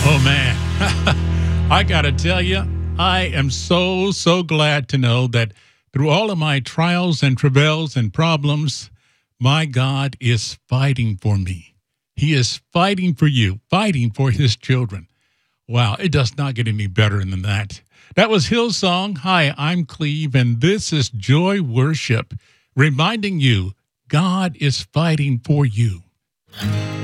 Oh, man. I got to tell you, I am so glad to know that through all of my trials and travails and problems, my God is fighting for me. He is fighting for you, fighting for his children. Wow, it does not get any better than that. That was Hillsong. Hi, I'm Cleve, and this is Joy Worship, reminding you God is fighting for you.